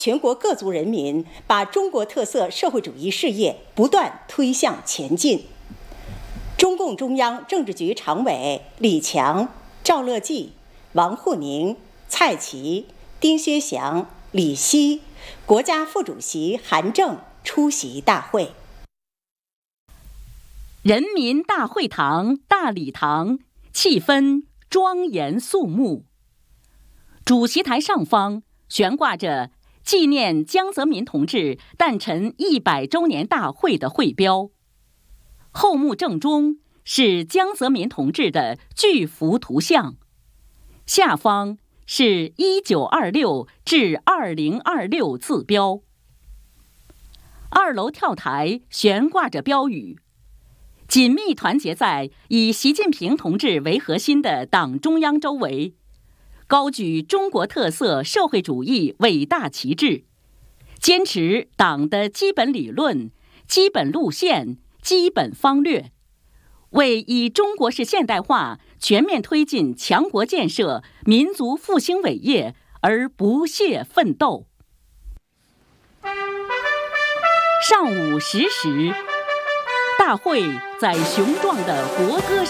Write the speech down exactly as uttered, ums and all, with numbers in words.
全国各族人民把中国特色社会主义事业不断推向前进。中共中央政治局常委李强、赵乐际、王沪宁、蔡奇、丁薛祥、李希，国家副主席韩正出席大会。 人民大会堂大礼堂气氛庄严肃穆，主席台上方悬挂着纪念江泽民同志诞辰一百周年大会的会标，后幕正中是江泽民同志的巨幅图像，下方是一九二六至二零二六字标。二楼跳台悬挂着标语，紧密团结在以习近平同志为核心的党中央周围，高举中国特色社会主义伟大旗帜，坚持党的基本理论、基本路线、基本方略，为以中国式现代化全面推进强国建设、民族复兴伟业而不懈奋斗。上午十时，大会在雄壮的国歌声